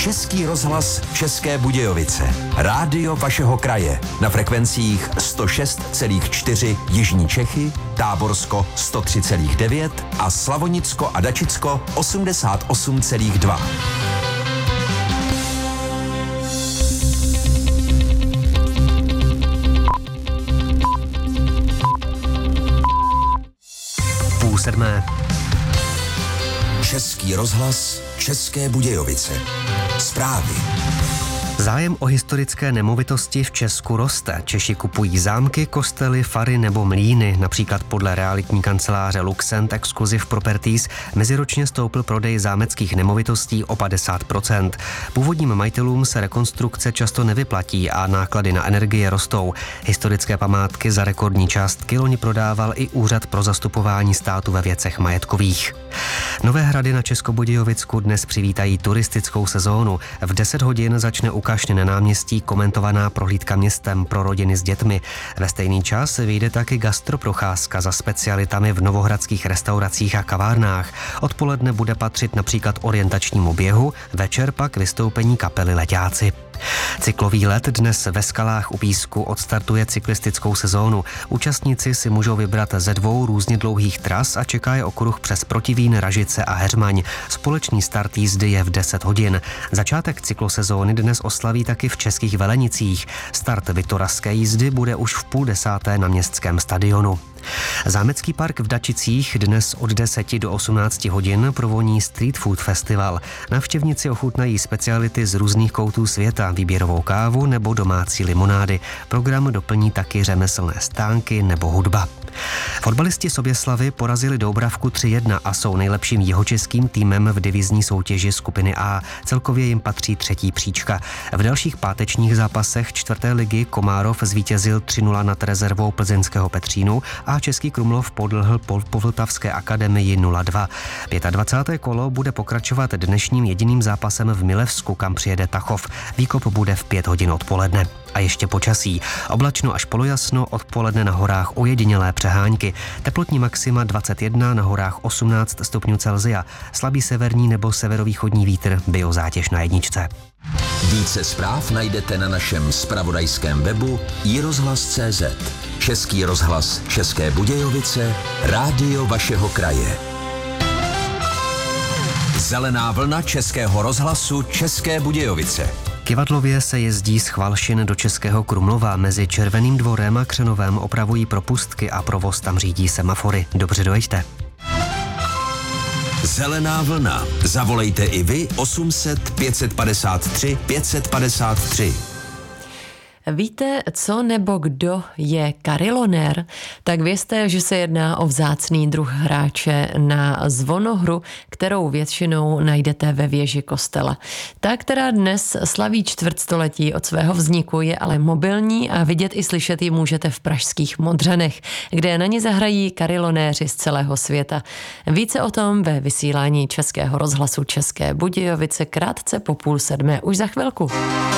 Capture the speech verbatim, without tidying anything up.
Český rozhlas České Budějovice. Rádio vašeho kraje. Na frekvencích sto šest celá čtyři Jižní Čechy, Táborsko sto tři celá devět a Slavonicko a Dačicko osmdesát osm celá dva. Půl sedmé. Český rozhlas České Budějovice. Zprávy. Zájem o historické nemovitosti v Česku roste. Češi kupují zámky, kostely, fary nebo mlýny. Například podle realitní kanceláře Luxent Exclusive Properties meziročně stoupl prodej zámeckých nemovitostí o padesát procent. Původním majitelům se rekonstrukce často nevyplatí a náklady na energie rostou. Historické památky za rekordní částky loni prodával i Úřad pro zastupování státu ve věcech majetkových. Nové hrady na Českobudějovicku dnes přivítají turistickou sezónu. V deset hodin začne u Kašny na náměstí komentovaná prohlídka městem pro rodiny s dětmi. Ve stejný čas vyjde taky gastroprocházka za specialitami v novohradských restauracích a kavárnách. Odpoledne bude patřit například orientačnímu běhu, večer pak vystoupení kapely Leťáci. Cyklový let dnes ve Skalách u Písku odstartuje cyklistickou sezónu. Účastníci si můžou vybrat ze dvou různě dlouhých tras a čeká je okruh přes Protivín, Ražice a Heřmaň. Společný start jízdy je v deset hodin. Začátek cyklosezóny dnes oslaví taky v Českých Velenicích. Start vitoraské jízdy bude už v půl desáté na městském stadionu. Zámecký park v Dačicích dnes od deseti do osmnácti hodin provoní Street Food Festival. Návštěvníci ochutnají speciality z různých koutů světa, výběrovou kávu nebo domácí limonády. Program doplní taky řemeslné stánky nebo hudba. Fotbalisti Soběslavy porazili Doubravku tři jedna a jsou nejlepším jihočeským týmem v divizní soutěži skupiny A. Celkově jim patří třetí příčka. V dalších pátečních zápasech čtvrté ligy Komárov zvítězil tři nula nad rezervou plzeňského Petřínu a Český Krumlov podlehl po Vltavské akademii nula dva. dvacáté páté kolo bude pokračovat dnešním jediným zápasem v Milevsku, kam přijede Tachov. Výkop bude v pět hodin odpoledne. A ještě počasí. Oblačno až polojasno, odpoledne na horách ojedinělé přehánky. Teplotní maxima dvacet jedna, na horách osmnáct stupňů Celsia. Slabý severní nebo severovýchodní vítr, biozátěž na jedničce. Více zpráv najdete na našem zpravodajském webu i rozhlas tečka cé zet. Český rozhlas České Budějovice, rádio vašeho kraje. Zelená vlna Českého rozhlasu České Budějovice. Kivadlově se jezdí z Chvalšin do Českého Krumlova. Mezi Červeným dvorem a Křenovem opravují propustky a provoz tam řídí semafory. Dobře dojeďte. Zelená vlna. Zavolejte i vy osm set pět set padesát tři pět set padesát tři. Víte, co nebo kdo je karilonér? Tak vězte, že se jedná o vzácný druh hráče na zvonohru, kterou většinou najdete ve věži kostela. Ta, která dnes slaví čtvrtstoletí od svého vzniku, je ale mobilní a vidět i slyšet ji můžete v pražských Modřanech, kde na ní zahrají karilonéři z celého světa. Více o tom ve vysílání Českého rozhlasu České Budějovice krátce po půl sedmé už za chvilku.